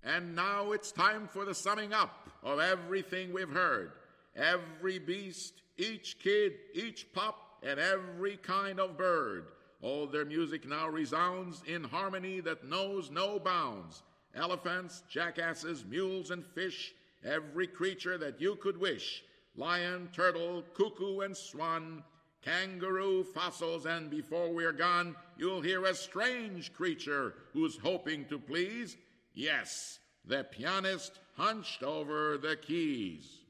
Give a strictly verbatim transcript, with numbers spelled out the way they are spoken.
And now it's time for the summing up of everything we've heard. Every beast, each kid, each pup, and every kind of bird. All their music now resounds in harmony that knows no bounds. Elephants, jackasses, mules, and fish, every creature that you could wish. Lion, turtle, cuckoo, and swan, kangaroo, fossils, and before we're gone, you'll hear a strange creature who's hoping to please. Yes, the pianist hunched over the keys.